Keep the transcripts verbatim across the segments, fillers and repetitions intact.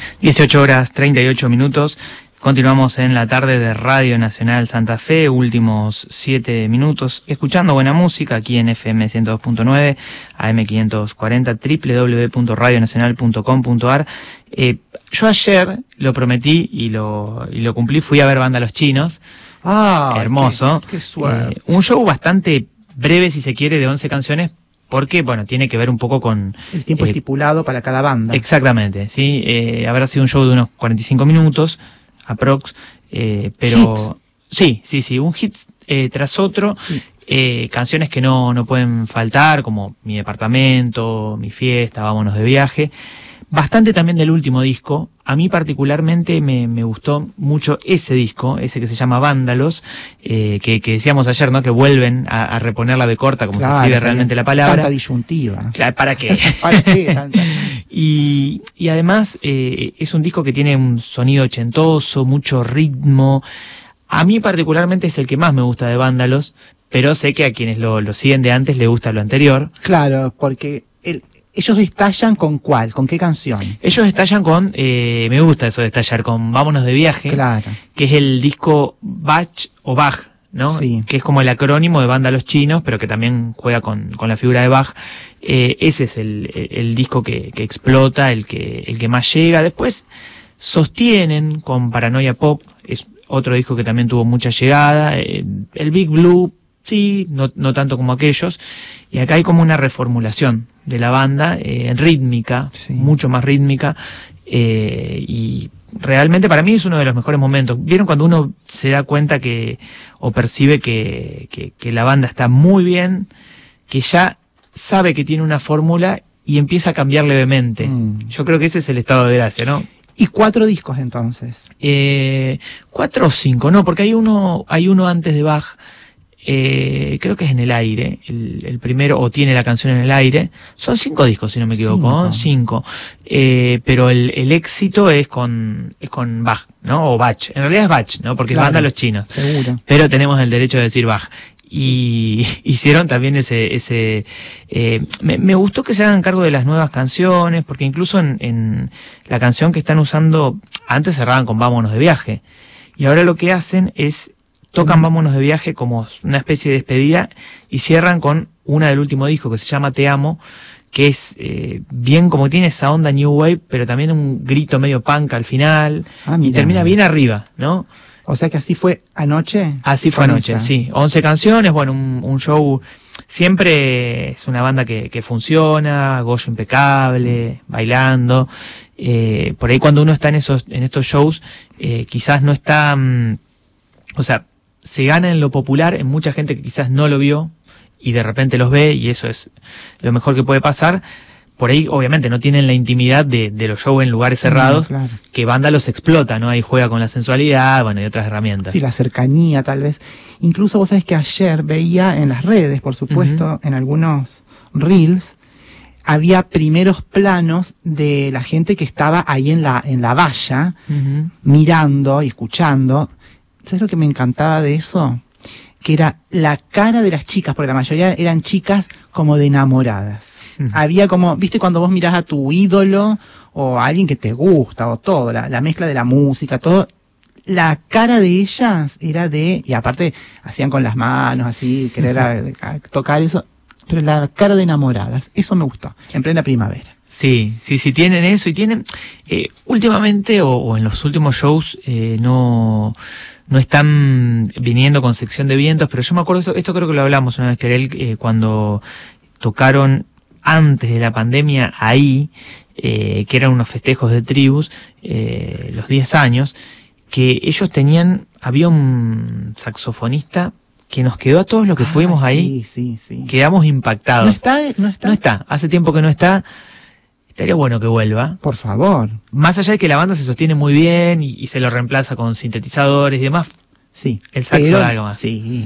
dieciocho horas treinta y ocho minutos. Continuamos en la tarde de Radio Nacional Santa Fe, últimos siete minutos, escuchando buena música aquí en F M ciento dos punto nueve, A M quinientos cuarenta, doble u doble u doble u punto radio nacional punto com punto a r. Eh, yo ayer lo prometí y lo, y lo cumplí, fui a ver Vándalos Chinos. Ah, hermoso. Qué, qué suerte. Eh, un show bastante breve, si se quiere, de once canciones, porque, bueno, tiene que ver un poco con... El tiempo eh, estipulado para cada banda. Exactamente, sí. Eh, habrá sido un show de unos cuarenta y cinco minutos, aprox, eh, pero... Hits. Sí, sí, sí, un hit eh, tras otro, Sí. eh, canciones que no, no pueden faltar, como Mi Departamento, Mi Fiesta, Vámonos de Viaje. Bastante también del último disco. A mí particularmente me, me gustó mucho ese disco, ese que se llama Vándalos, eh, que, que decíamos ayer, ¿no? Que vuelven a, a reponer la B corta, como Claro, se escribe realmente la palabra. Tanta disyuntiva. Claro, ¿para qué? ¿Para qué tanta? Y, y además eh, es un disco que tiene un sonido ochentoso, mucho ritmo. A mí particularmente es el que más me gusta de Vándalos, pero sé que a quienes lo, lo siguen de antes les gusta lo anterior. Claro, porque el, ellos estallan con cuál, con qué canción. Ellos estallan con, eh, me gusta eso de estallar, con Vámonos de Viaje, Claro. que es el disco Bach o Bach, ¿no? Sí. Que es como el acrónimo de Vándalos Chinos, pero que también juega con, con la figura de Bach. Eh, ese es el, el, el disco que, que explota, el que, el que más llega. Después sostienen con Paranoia Pop, es otro disco que también tuvo mucha llegada. Eh, el Big Blue, sí, no, no tanto como aquellos. Y acá hay como una reformulación de la banda, eh, rítmica, Sí. mucho más rítmica, eh, y realmente para mí es uno de los mejores momentos. ¿Vieron cuando uno se da cuenta que, o percibe que, que, que la banda está muy bien, que ya sabe que tiene una fórmula y empieza a cambiar levemente? Mm. Yo creo que ese es el estado de gracia, ¿no? Y cuatro discos entonces. Eh, cuatro o cinco, no, porque hay uno, hay uno antes de Bach, eh, creo que es En el Aire, el, el primero, o tiene la canción En el Aire. Son cinco discos, si no me equivoco, ¿no? Cinco. Eh, pero el, el éxito es con, es con Bach, ¿no? O Bach. En realidad es Bach, ¿no? Porque Claro, es Vándalos Chinos. Seguro. Pero tenemos el derecho de decir Bach. Y hicieron también ese, ese, eh, me, me gustó que se hagan cargo de las nuevas canciones, porque incluso en, en la canción que están usando, antes cerraban con Vámonos de Viaje, y ahora lo que hacen es, tocan Vámonos de Viaje como una especie de despedida, y cierran con una del último disco que se llama Te Amo, que es eh, bien como tiene esa onda New Wave, pero también un grito medio punk al final, Ah, y mira. termina bien arriba, ¿no? O sea que así fue anoche. Así fue Con anoche, esa. sí. once canciones, bueno, un, un show, siempre es una banda que, que funciona, Goyo impecable, bailando. Eh, por ahí cuando uno está en esos, en estos shows, eh, quizás no está, mm, o sea, se gana en lo popular, en mucha gente que quizás no lo vio y de repente los ve, y eso es lo mejor que puede pasar. Por ahí, obviamente, no tienen la intimidad de, de los shows en lugares cerrados, Mm, claro. que banda los explota, ¿no? Ahí juega con la sensualidad, bueno, y otras herramientas. Sí, la cercanía tal vez. Incluso vos sabés que ayer veía en las redes, por supuesto, Ujú. en algunos reels, había primeros planos de la gente que estaba ahí en la, en la valla, Ujú. mirando y escuchando. ¿Sabes lo que me encantaba de eso? Que era la cara de las chicas, porque la mayoría eran chicas como de enamoradas. Ujú. Había como, viste, cuando vos mirás a tu ídolo o a alguien que te gusta o todo, la, la mezcla de la música, todo, la cara de ellas era de, y aparte hacían con las manos así, querer a- a tocar eso, pero la cara de enamoradas, eso me gustó, en plena primavera. Sí, sí, sí, tienen eso y tienen, eh, últimamente o, o en los últimos shows, eh, no, no están viniendo con sección de vientos, pero yo me acuerdo, esto, esto creo que lo hablamos una vez, Querel, eh, cuando tocaron antes de la pandemia ahí, eh, que eran unos festejos de tribus, eh, los diez años, que ellos tenían, había un saxofonista que nos quedó a todos los que Ah, fuimos ahí, sí, sí, sí. quedamos impactados. ¿No está? ¿No está? No está, hace tiempo que no está. Estaría bueno que vuelva. Por favor. Más allá de que la banda se sostiene muy bien y, y se lo reemplaza con sintetizadores y demás, Sí. el saxo Pero- da algo más. Sí.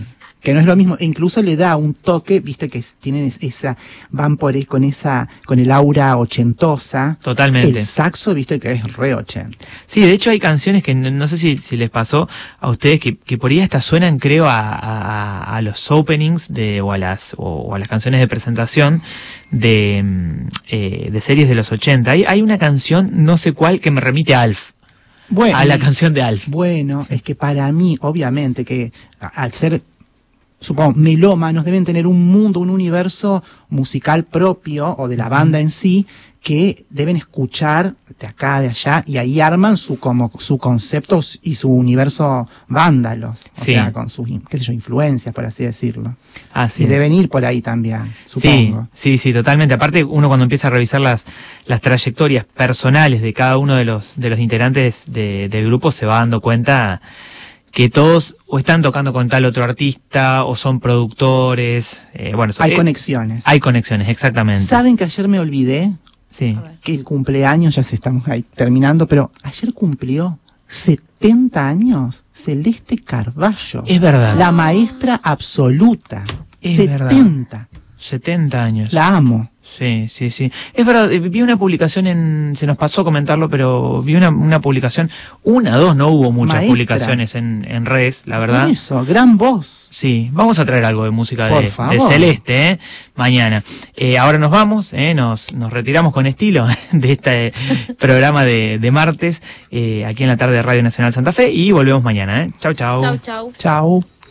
que no es lo mismo, e incluso le da un toque, viste que tienen esa, van por ahí con esa, con el aura ochentosa. Totalmente. El saxo, viste que es re ochenta. Sí, de hecho hay canciones que no, no sé si, si les pasó a ustedes que, que por ahí hasta suenan, creo, a, a, a los openings de, o a las, o, o a las canciones de presentación de, eh, de series de los ochenta. Hay, hay una canción, no sé cuál, que me remite a Alf. Bueno, a la canción de Alf. Bueno, es que para mí, obviamente, que al ser, supongo, melómanos, deben tener un mundo, un universo musical propio, o de la banda en sí, que deben escuchar de acá, de allá, y ahí arman su como su concepto y su universo vándalos, o sí. sea, con sus, qué sé yo, influencias, por así decirlo. Ah, sí. Y deben ir por ahí también, supongo. Sí, sí, sí, totalmente. Aparte, uno cuando empieza a revisar las, las trayectorias personales de cada uno de los, de los integrantes de, del grupo, se va dando cuenta que todos o están tocando con tal otro artista, o son productores, eh, bueno, Hay eh, conexiones. Hay conexiones, exactamente. ¿Saben que ayer me olvidé? Sí. Que el cumpleaños, ya se estamos ahí terminando, pero ayer cumplió setenta años Celeste Carballo. Es verdad. La maestra absoluta. Es setenta. Verdad. setenta años. La amo. Sí, sí, sí. Es verdad, vi una publicación en, se nos pasó comentarlo, pero vi una, una publicación, una, dos, no hubo muchas Maestra. publicaciones en, en redes, la verdad. Por eso, gran voz. Sí, vamos a traer algo de música Por de, favor. de Celeste, ¿eh? Mañana. Eh, ahora nos vamos, ¿eh? nos, nos retiramos con estilo de este programa de, de martes, eh, aquí en la tarde de Radio Nacional Santa Fe, y volvemos mañana. ¿eh? Chau, chau. Chau, chau. Chau.